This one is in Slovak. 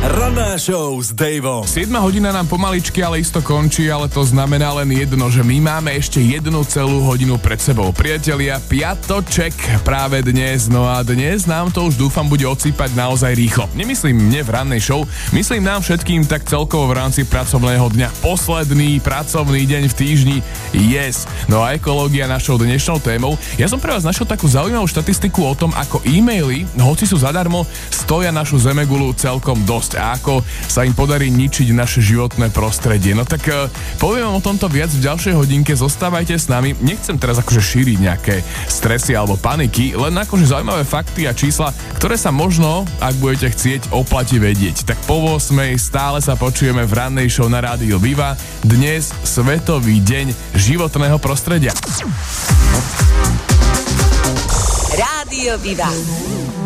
Ranná show s Daveom. 7 hodina nám pomaličky, ale isto končí, ale to znamená len jedno, že my máme ešte 1 celú hodinu pred sebou. Priatelia, piatoček práve dnes, no a dnes nám to už dúfam bude odsýpať naozaj rýchlo. Nemyslím mne v rannej show, myslím nám všetkým tak celkovo v rámci pracovného dňa. Posledný pracovný deň v týždni, yes. No a ekológia našou dnešnou témou. Ja som pre vás našiel takú zaujímavú štatistiku o tom, ako e-maily, hoci sú zadarmo, stoja našu zemegulu celkom dosť a ako sa im podarí ničiť naše životné prostredie. No tak poviem vám o tomto viac v ďalšej hodinke, zostávajte s nami. Nechcem teraz akože šíriť nejaké stresy alebo paniky, len akože zaujímavé fakty a čísla, ktoré sa možno, ak budete chcieť, oplatí vedieť. Tak po 8 stále sa počujeme v rannej show na Rádiu Viva. Dnes Svetový deň životného prostredia. Rádio Viva.